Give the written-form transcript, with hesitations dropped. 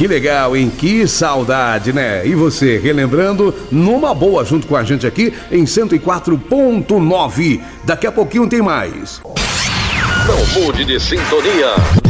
Que legal, hein? Que saudade, né? E você, relembrando numa boa junto com a gente aqui em 104.9. Daqui a pouquinho tem mais. Não mude de sintonia.